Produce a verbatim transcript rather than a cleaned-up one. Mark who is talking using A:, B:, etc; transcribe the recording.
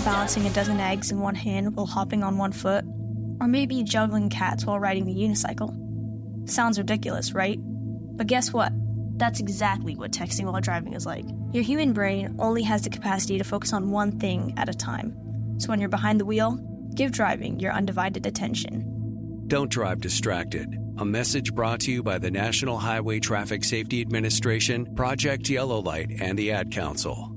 A: balancing a dozen eggs in one hand while hopping on one foot, or maybe juggling cats while riding the unicycle. Sounds ridiculous, right? But guess what? That's exactly what texting while driving is like. Your human brain only has the capacity to focus on one thing at a time. So when you're behind the wheel, give driving your undivided attention.
B: Don't drive distracted. A message brought to you by the National Highway Traffic Safety Administration, Project Yellow Light, and the Ad Council.